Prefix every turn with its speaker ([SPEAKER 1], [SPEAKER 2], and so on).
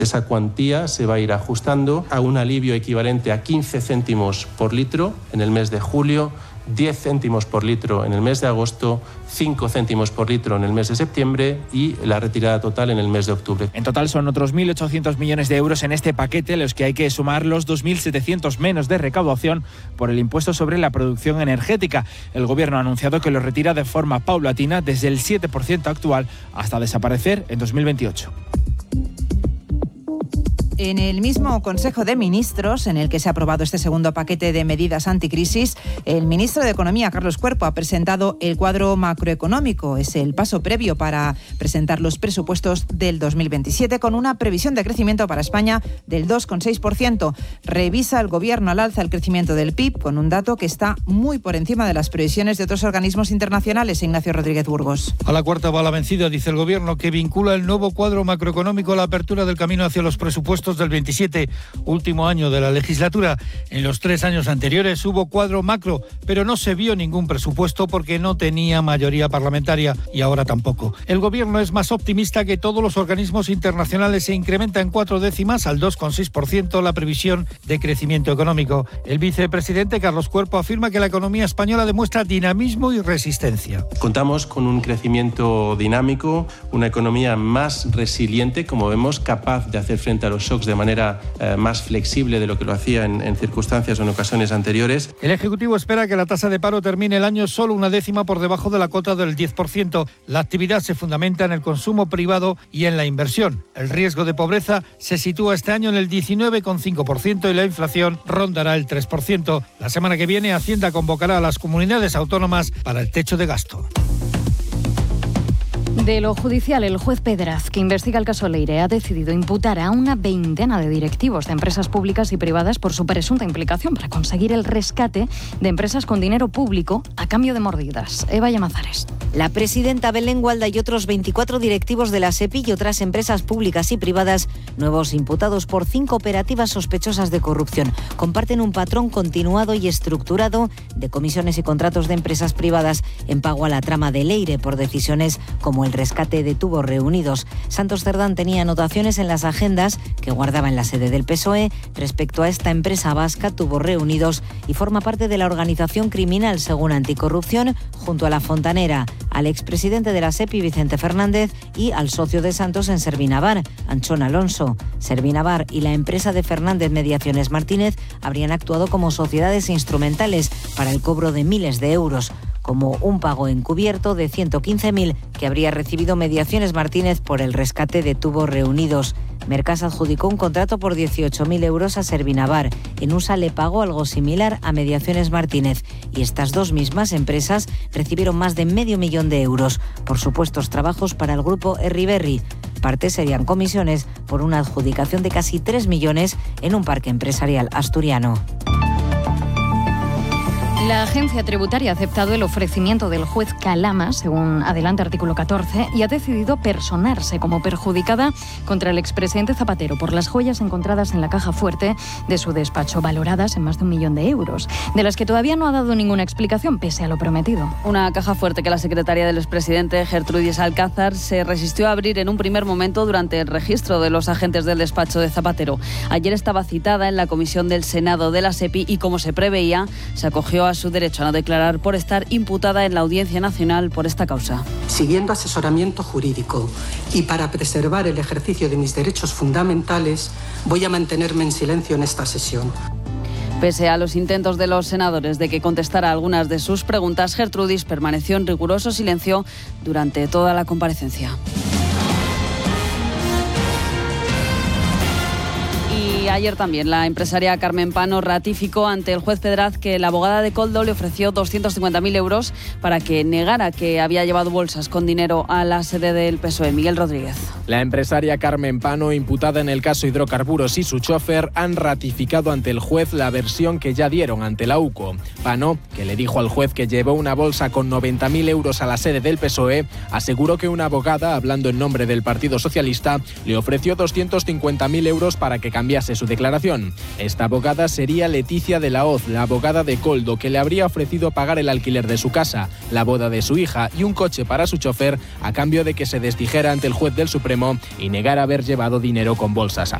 [SPEAKER 1] Esa cuantía se va a ir ajustando a un alivio equivalente a 15 céntimos por litro en el mes de julio, 10 céntimos por litro en el mes de agosto, 5 céntimos por litro en el mes de septiembre y la retirada total en el mes de octubre.
[SPEAKER 2] En total son otros 1.800 millones de euros en este paquete, los que hay que sumar los 2.700 menos de recaudación por el impuesto sobre la producción energética. El Gobierno ha anunciado que lo retira de forma paulatina desde el 7% actual hasta desaparecer en 2028.
[SPEAKER 3] En el mismo Consejo de Ministros, en el que se ha aprobado este segundo paquete de medidas anticrisis, el ministro de Economía, Carlos Cuerpo, ha presentado el cuadro macroeconómico. Es el paso previo para presentar los presupuestos del 2027, con una previsión de crecimiento para España del 2,6%. Revisa el Gobierno al alza el crecimiento del PIB, con un dato que está muy por encima de las previsiones de otros organismos internacionales. Ignacio Rodríguez Burgos.
[SPEAKER 4] A la cuarta va la vencida, dice el Gobierno, que vincula el nuevo cuadro macroeconómico a la apertura del camino hacia los presupuestos del 27, último año de la legislatura. En los 3 años anteriores hubo cuadro macro, pero no se vio ningún presupuesto porque no tenía mayoría parlamentaria y ahora tampoco. El Gobierno es más optimista que todos los organismos internacionales. Se incrementa en 4 décimas al 2,6% la previsión de crecimiento económico. El vicepresidente Carlos Cuerpo afirma que la economía española demuestra dinamismo y resistencia.
[SPEAKER 1] Contamos con un crecimiento dinámico, una economía más resiliente, como vemos, capaz de hacer frente a los shocks de manera más flexible de lo que lo hacía en circunstancias o en ocasiones anteriores.
[SPEAKER 4] El Ejecutivo espera que la tasa de paro termine el año solo 1 décima por debajo de la cota del 10%. La actividad se fundamenta en el consumo privado y en la inversión. El riesgo de pobreza se sitúa este año en el 19,5% y la inflación rondará el 3%. La semana que viene Hacienda convocará a las comunidades autónomas para el techo de gasto.
[SPEAKER 5] De lo judicial, el juez Pedraz, que investiga el caso Leire, ha decidido imputar a una veintena de directivos de empresas públicas y privadas por su presunta implicación para conseguir el rescate de empresas con dinero público a cambio de mordidas. Eva Llamazares.
[SPEAKER 6] La presidenta Belén Gualda y otros 24 directivos de la SEPI y otras empresas públicas y privadas, nuevos imputados por 5 operativas sospechosas de corrupción, comparten un patrón continuado y estructurado de comisiones y contratos de empresas privadas en pago a la trama de Leire por decisiones como el rescate de Tubos Reunidos. Santos Cerdán tenía anotaciones en las agendas que guardaba en la sede del PSOE respecto a esta empresa vasca, Tubos Reunidos, y forma parte de la organización criminal según Anticorrupción, junto a La Fontanera, al expresidente de la SEPI, Vicente Fernández, y al socio de Santos en Servinavar, Anchón Alonso. Servinavar y la empresa de Fernández Mediaciones Martínez habrían actuado como sociedades instrumentales para el cobro de miles de euros, como un pago encubierto de 115.000 que habría recibido Mediaciones Martínez por el rescate de Tubos Reunidos. Mercas adjudicó un contrato por 18.000 euros a Servinavar. Enusa le pagó algo similar a Mediaciones Martínez y estas dos mismas empresas recibieron más de 500.000 de euros por supuestos trabajos para el grupo Erriberri. Parte serían comisiones por una adjudicación de casi 3 millones en un parque empresarial asturiano.
[SPEAKER 5] La agencia tributaria ha aceptado el ofrecimiento del juez Calama, según adelanta artículo 14, y ha decidido personarse como perjudicada contra el expresidente Zapatero por las joyas encontradas en la caja fuerte de su despacho, valoradas en más de 1 millón de euros, de las que todavía no ha dado ninguna explicación, pese a lo prometido.
[SPEAKER 7] Una caja fuerte que la secretaria del expresidente, Gertrudis Alcázar, se resistió a abrir en un primer momento durante el registro de los agentes del despacho de Zapatero. Ayer estaba citada en la comisión del Senado de la SEPI y, como se preveía, se acogió a su derecho a no declarar por estar imputada en la Audiencia Nacional por esta causa.
[SPEAKER 8] Siguiendo asesoramiento jurídico y para preservar el ejercicio de mis derechos fundamentales, voy a mantenerme en silencio en esta sesión.
[SPEAKER 7] Pese a los intentos de los senadores de que contestara algunas de sus preguntas, Gertrudis permaneció en riguroso silencio durante toda la comparecencia. Y ayer también la empresaria Carmen Pano ratificó ante el juez Pedraz que la abogada de Koldo le ofreció 250.000 euros para que negara que había llevado bolsas con dinero a la sede del PSOE. Miguel Rodríguez.
[SPEAKER 2] La empresaria Carmen Pano, imputada en el caso Hidrocarburos, y su chofer han ratificado ante el juez la versión que ya dieron ante la UCO. Pano, que le dijo al juez que llevó una bolsa con 90.000 euros a la sede del PSOE, aseguró que una abogada, hablando en nombre del Partido Socialista, le ofreció 250.000 euros para que cambiase
[SPEAKER 9] su declaración. Esta abogada sería Leticia de la Hoz, la abogada de Koldo, que le habría ofrecido pagar el alquiler de su casa, la boda de su hija y un coche para su chofer a cambio de que se desdijera ante el juez del Supremo y negara haber llevado dinero con bolsas.